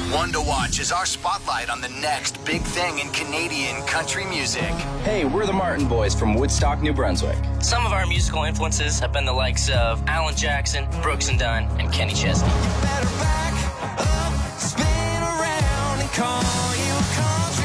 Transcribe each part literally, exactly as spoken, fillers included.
One to Watch is our spotlight on the next big thing in Canadian country music. Hey, we're the Martin Boys from Woodstock, New Brunswick. Some of our musical influences have been the likes of Alan Jackson, Brooks and Dunn, and Kenny Chesney. You better back up, spin around and call you country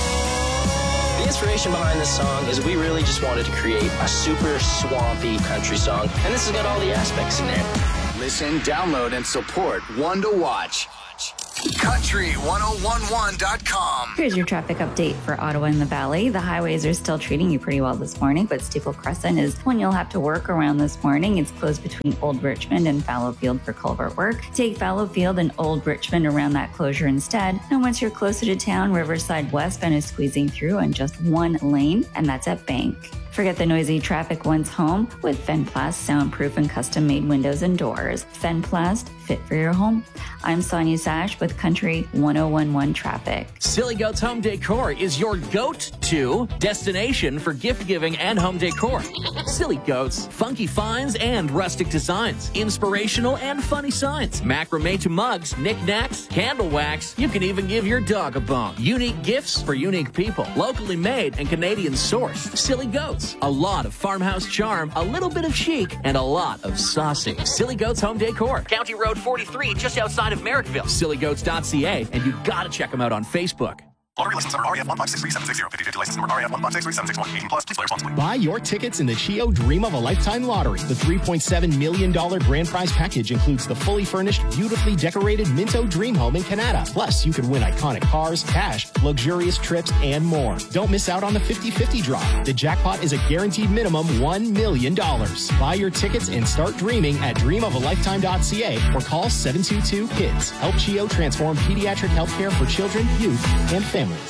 boy. The inspiration behind this song is we really just wanted to create a super swampy country song, and this has got all the aspects in there. Listen, download, and support One to Watch. country ten eleven dot com. Here's your traffic update for Ottawa and the Valley. The highways are still treating you pretty well this morning, but Steeple Crescent is one you'll have to work around this morning. It's closed between Old Richmond and Fallowfield for culvert work. Take Fallowfield and Old Richmond around that closure instead. And once you're closer to town, Riverside Westbound is squeezing through on just one lane, and that's at Bank. Forget the noisy traffic once home with Fenplast soundproof and custom-made windows and doors. Fenplast, fit for your home. I'm Sonia Sash with Country ten eleven traffic. Silly Goats Home Decor is your go-to destination for gift-giving and home decor. Silly Goats, funky finds and rustic designs, inspirational and funny signs, macrame to mugs, knickknacks, candle wax. You can even give your dog a bone. Unique gifts for unique people, locally made and Canadian sourced. Silly Goats. A lot of farmhouse charm, a little bit of chic, and a lot of saucy. Silly Goats Home Decor. County Road forty-three, just outside of Merrickville. silly goats dot c a, and you gotta check them out on Facebook. Lottery license number R E F one five six three seven six zero. fifty fifty license number R E F one five six three seven six one. eighteen plus. Please play responsibly. Buy your tickets in the C H I O Dream of a Lifetime Lottery. The three point seven million dollars grand prize package includes the fully furnished, beautifully decorated Minto Dream Home in Canada. Plus, you could win iconic cars, cash, luxurious trips, and more. Don't miss out on the fifty fifty draw. The jackpot is a guaranteed minimum one million dollars. Buy your tickets and start dreaming at dream of a lifetime dot c a or call seven two two KIDS. Help C H I O transform pediatric healthcare for children, youth, and families.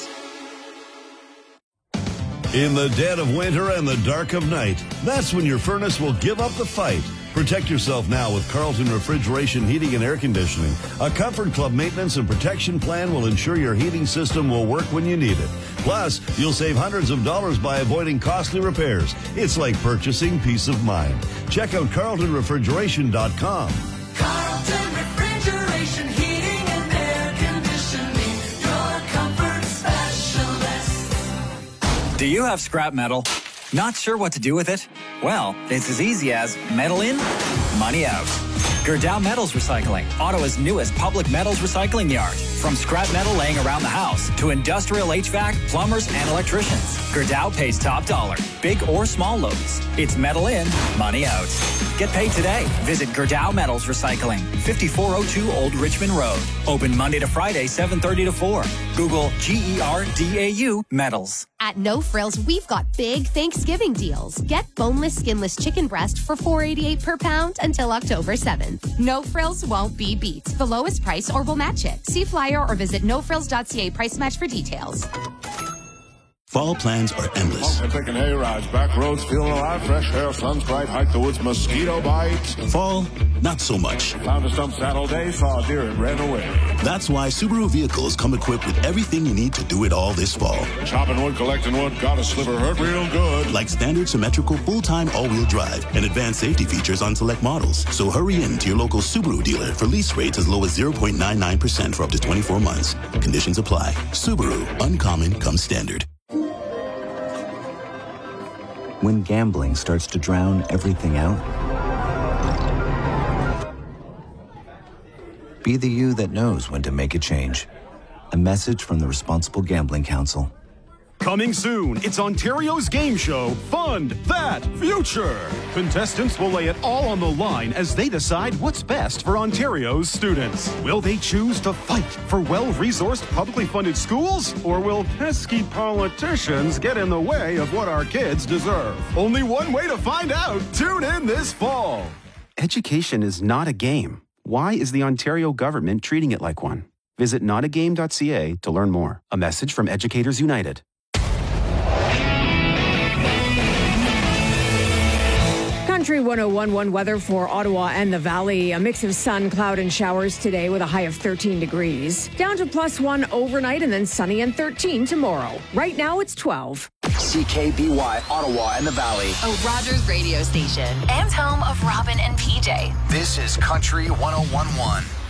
In the dead of winter and the dark of night, that's when your furnace will give up the fight. Protect yourself now with Carlton Refrigeration Heating and Air Conditioning. A Comfort Club maintenance and protection plan will ensure your heating system will work when you need it. Plus, you'll save hundreds of dollars by avoiding costly repairs. It's like purchasing peace of mind. Check out carlton refrigeration dot com. Carlton Refrigeration Heating and Air Conditioning, your comfort specialist. Do you have scrap metal? Not sure what to do with it? Well, it's as easy as metal in, money out. Gerdau Metals Recycling, Ottawa's newest public metals recycling yard. From scrap metal laying around the house to industrial H V A C, plumbers, and electricians, Gerdau pays top dollar, big or small loads. It's metal in, money out. Get paid today. Visit Gerdau Metals Recycling, fifty-four oh two Old Richmond Road. Open Monday to Friday, seven thirty to four. Google G E R D A U Metals. At No Frills, we've got big Thanksgiving deals. Get boneless, skinless chicken breast for four eighty-eight per pound until October seventh. No Frills won't be beat. The lowest price or we'll match it. See flyer or visit no frills dot c a price match for details. Fall plans are endless. I'm taking hay-rides, back roads, feeling alive, fresh air, sun's bright, hike the woods, mosquito bites. Fall, not so much. Found a stump saddle day, saw a deer and ran away. That's why Subaru vehicles come equipped with everything you need to do it all this fall. Chopping wood, collecting wood, got a sliver, hurt real good. Like standard symmetrical full-time all-wheel drive and advanced safety features on select models. So hurry in to your local Subaru dealer for lease rates as low as zero point nine nine percent for up to twenty-four months. Conditions apply. Subaru, uncommon comes standard. When gambling starts to drown everything out, be the you that knows when to make a change. A message from the Responsible Gambling Council. Coming soon, it's Ontario's game show, Fund That Future. Contestants will lay it all on the line as they decide what's best for Ontario's students. Will they choose to fight for well-resourced, publicly funded schools? Or will pesky politicians get in the way of what our kids deserve? Only one way to find out. Tune in this fall. Education is not a game. Why is the Ontario government treating it like one? Visit not a game dot c a to learn more. A message from Educators United. Country ten eleven weather for Ottawa and the Valley. A mix of sun, cloud, and showers today with a high of thirteen degrees. Down to plus one overnight and then sunny and thirteen tomorrow. Right now it's twelve. C K B Y, Ottawa and the Valley. A Rogers radio station and home of Robin and P J. This is Country ten eleven.